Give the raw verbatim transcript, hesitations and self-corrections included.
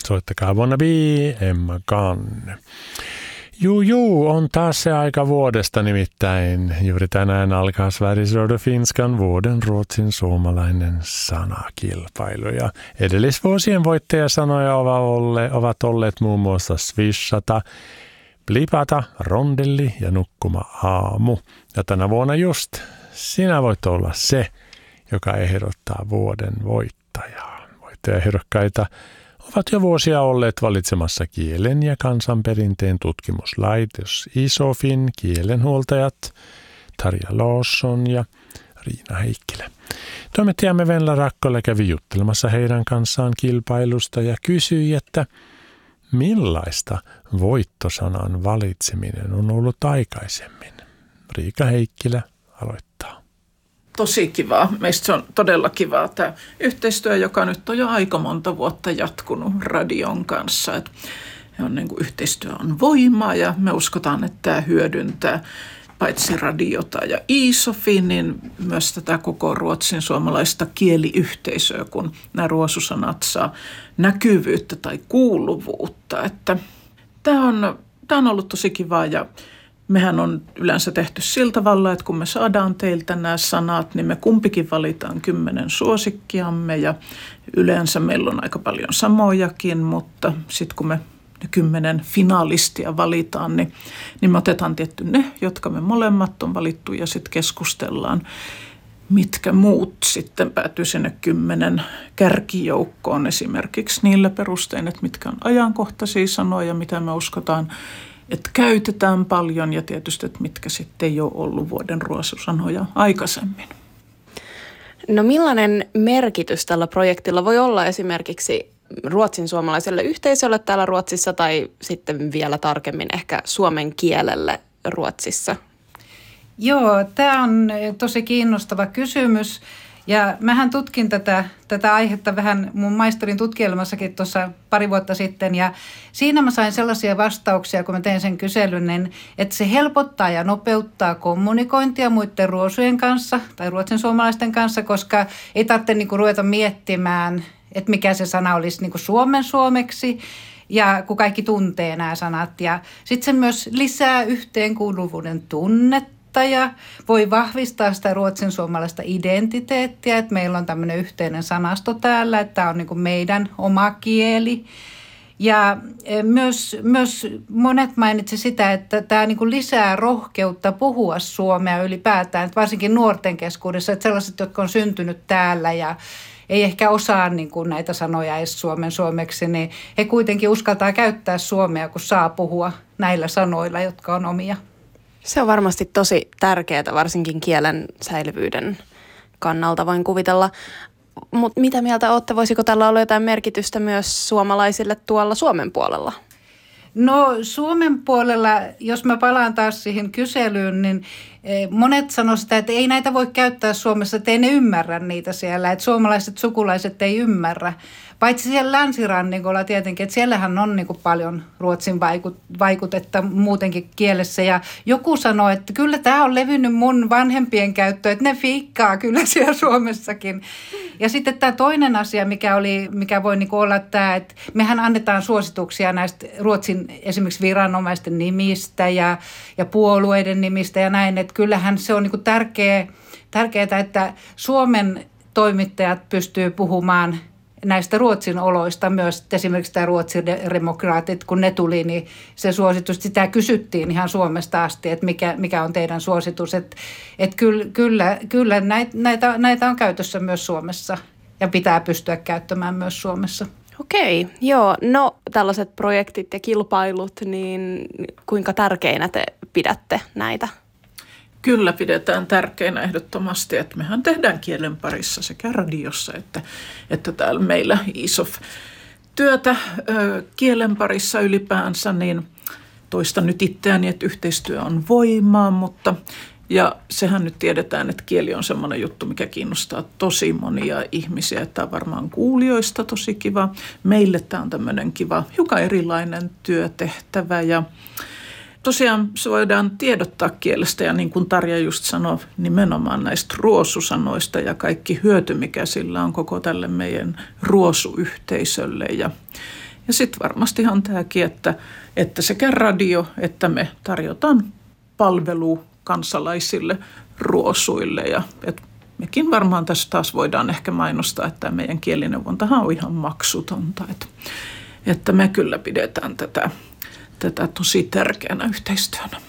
soittakaa vuonna bii, Emma Kanne. Juu, juu, on taas se aika vuodesta nimittäin. Juuri tänään alkaa Sveriges Radio Finskan vuoden ruotsin suomalainen sanakilpailu. Ja edellisvuosien voittajasanoja ovat olleet muun muassa swishata, blipata, rondelli ja nukkuma aamu. Ja tänä vuonna just sinä voit olla se, joka ehdottaa vuoden voittajaa. Voittajaehdokkaita ovat jo vuosia olleet valitsemassa kielen ja kansanperinteen tutkimuslaitos ISOFin kielenhuoltajat Tarja Larsson ja Riina Heikkilä. Toimittajamme Venla Rakkola kävi juttelemassa heidän kanssaan kilpailusta ja kysyi, että millaista voittosanan valitseminen on ollut aikaisemmin. Riika Heikkilä aloittaa. Tosi kivaa. Meistä se on todella kivaa tämä yhteistyö, joka nyt on jo aika monta vuotta jatkunut radion kanssa. Et on niin kuin yhteistyö on voimaa ja me uskotaan, että tämä hyödyntää paitsi radiota ja ISOFi, niin myös tätä koko ruotsin suomalaista kieliyhteisöä, kun nämä ruosusanat saa näkyvyyttä tai kuuluvuutta. Että tämä on, tämä on ollut tosi kivaa ja mehän on yleensä tehty sillä tavalla, että kun me saadaan teiltä nämä sanat, niin me kumpikin valitaan kymmenen suosikkiamme ja yleensä meillä on aika paljon samojakin, mutta sitten kun me ne kymmenen finalistia valitaan, niin, niin me otetaan tietty ne, jotka me molemmat on valittu ja sitten keskustellaan, mitkä muut sitten päätyy sinne kymmenen kärkijoukkoon esimerkiksi niillä perustein, että mitkä on ajankohtaisia sanoja, mitä me uskotaan, että käytetään paljon ja tietysti, että mitkä sitten ei ole ollut vuoden ruosusanoja aikaisemmin. No millainen merkitys tällä projektilla voi olla esimerkiksi ruotsin suomalaiselle yhteisölle täällä Ruotsissa tai sitten vielä tarkemmin ehkä suomen kielelle Ruotsissa? Joo, tämä on tosi kiinnostava kysymys. Ja mähän tutkin tätä, tätä aihetta vähän mun maisterin tutkielmassakin tuossa pari vuotta sitten ja siinä mä sain sellaisia vastauksia, kun mä tein sen kyselyn, niin että se helpottaa ja nopeuttaa kommunikointia muiden ruosujen kanssa tai ruotsin suomalaisten kanssa, koska ei tarvitse niinku ruveta miettimään, että mikä se sana olisi niinku suomen suomeksi ja kun kaikki tuntee nämä sanat. Ja sitten se myös lisää yhteenkuuluvuuden tunnetta. Ja voi vahvistaa sitä ruotsin suomalaista identiteettiä, että meillä on tämmöinen yhteinen sanasto täällä, että tämä on niin kuin meidän oma kieli. Ja myös, myös monet mainitsivat sitä, että tämä niin kuin lisää rohkeutta puhua suomea ylipäätään, että varsinkin nuorten keskuudessa, että sellaiset, jotka on syntynyt täällä ja ei ehkä osaa niin kuin näitä sanoja edes suomen suomeksi, niin he kuitenkin uskaltaa käyttää suomea, kun saa puhua näillä sanoilla, jotka on omia. Se on varmasti tosi tärkeää, varsinkin kielen säilyvyyden kannalta voin kuvitella. Mutta mitä mieltä olette, voisiko tällä olla jotain merkitystä myös suomalaisille tuolla Suomen puolella? No Suomen puolella, jos mä palaan taas siihen kyselyyn, niin monet sanoo sitä, että ei näitä voi käyttää Suomessa, että ei ne ymmärrä niitä siellä, että suomalaiset sukulaiset ei ymmärrä. Paitsi siellä länsirannikolla tietenkin, että siellähän on niin kuin paljon ruotsin vaikutetta muutenkin kielessä. Ja joku sanoi, että kyllä tämä on levinnyt mun vanhempien käyttöön, että ne fiikkaa kyllä siellä Suomessakin. Ja sitten tämä toinen asia, mikä, oli, mikä voi niin kuin olla tämä, että mehän annetaan suosituksia näistä Ruotsin esimerkiksi viranomaisten nimistä ja, ja puolueiden nimistä ja näin. Että kyllähän se on niin kuin tärkeä, tärkeää, että Suomen toimittajat pystyy puhumaan näistä Ruotsin oloista myös, esimerkiksi tämä Ruotsin demokraatit, kun ne tuli, niin se suositus, sitä kysyttiin ihan Suomesta asti, että mikä, mikä on teidän suositus. Että et kyllä, kyllä, kyllä näitä, näitä on käytössä myös Suomessa ja pitää pystyä käyttämään myös Suomessa. Okei, joo. No tällaiset projektit ja kilpailut, niin kuinka tärkeinä te pidätte näitä? Kyllä pidetään tärkeänä ehdottomasti, että mehän tehdään kielen parissa sekä radiossa että, että täällä meillä ISOF-työtä ö, kielen parissa ylipäänsä, niin toistan nyt itseäni, että yhteistyö on voimaa, mutta ja sehän nyt tiedetään, että kieli on semmoinen juttu, mikä kiinnostaa tosi monia ihmisiä, että tämä on varmaan kuulijoista tosi kiva. Meille tämä on tämmöinen kiva, hiukan erilainen työtehtävä ja tosiaan se voidaan tiedottaa kielestä ja niin kuin Tarja just sanoi, nimenomaan näistä ruosusanoista ja kaikki hyöty, mikä sillä on koko tälle meidän ruosuyhteisölle. Ja, Ja sitten varmastihan tämäkin, että, että sekä radio, että me tarjotaan palvelua kansalaisille, ruosuille. Ja että mekin varmaan tässä taas voidaan ehkä mainostaa, että meidän kielineuvontahan on ihan maksutonta. Että, että me kyllä pidetään tätä, tätä tosi tärkeänä yhteistyönä.